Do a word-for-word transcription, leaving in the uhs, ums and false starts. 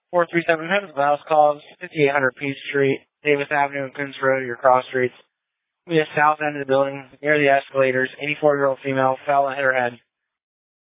four three seven Heavens of House calls, fifty-eight hundred Peach Street, Davis Avenue and Coons Road, your cross streets. We have south end of the building, near the escalators, eighty-four-year-old female fell and hit her head.